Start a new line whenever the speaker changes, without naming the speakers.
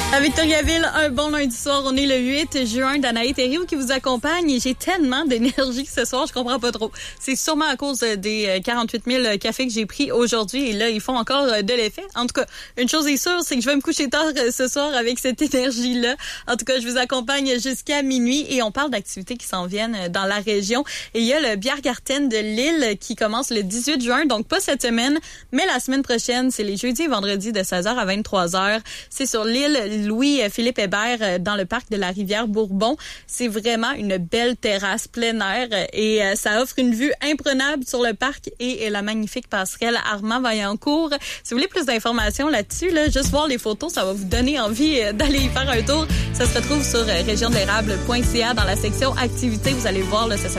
À Victoriaville, un bon lundi soir. On est le 8 juin. Danaï Thériault qui vous accompagne et j'ai tellement d'énergie ce soir, je comprends pas trop. C'est sûrement à cause des 48 000 cafés que j'ai pris aujourd'hui et là, ils font encore de l'effet. En tout cas, une chose est sûre, c'est que je vais me coucher tard ce soir avec cette énergie-là. En tout cas, je vous accompagne jusqu'à minuit et on parle d'activités qui s'en viennent dans la région. Et il y a le Biergarten de Lille qui commence le 18 juin, donc pas cette semaine, mais la semaine prochaine. C'est les jeudis et vendredis de 16h à 23h. C'est sur l'île Louis-Philippe Hébert dans le parc de la rivière Bourbon. C'est vraiment une belle terrasse plein air et ça offre une vue imprenable sur le parc et la magnifique passerelle Armand-Vaillancourt. Si vous voulez plus d'informations là-dessus, juste voir les photos, ça va vous donner envie d'aller y faire un tour. Ça se retrouve sur regiondelérable.ca dans la section activités. Vous allez voir, ça